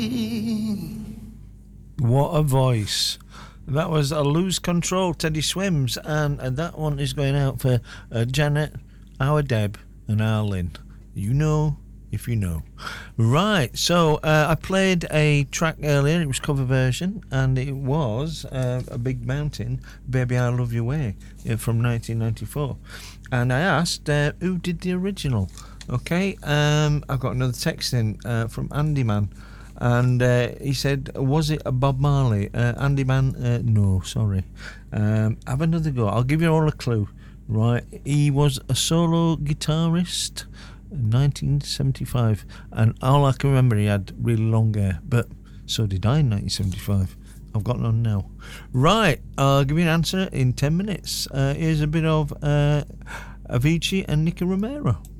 What a voice. That was a Lose Control, Teddy Swims, and that one is going out for Janet, our Deb, and our Lynn. You know if you know. Right, so I played a track earlier, it was cover version, and it was A Big Mountain, Baby I Love Your Way, from 1994. And I asked who did the original. Okay, I got another text in from Andy Man. And he said, was it a Bob Marley? Andy Man, no, sorry. Have another go. I'll give you all a clue. Right, he was a solo guitarist, 1975. And all I can remember, he had really long hair. But so did I in 1975. I've got none now. Right, I'll give you an answer in 10 minutes. Here's a bit of Avicii and Nicky Romero.